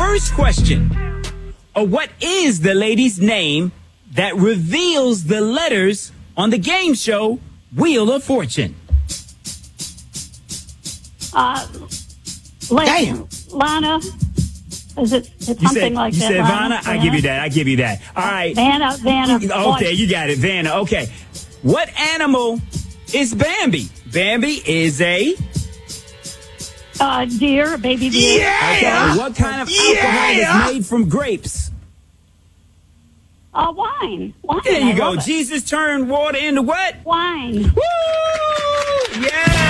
first question. What is the lady's name that reveals the letters on the game show Wheel of Fortune? Damn. Lana. It's something like that. You said Vanna? I give you that. All right. Vanna. Okay, you got it. Vanna. Okay. What animal is Bambi? Bambi is a... deer, a baby deer. Yeah! Okay. What kind of alcohol is made from grapes? Wine. There you go. Jesus turned water into what? Wine. Woo! Yeah!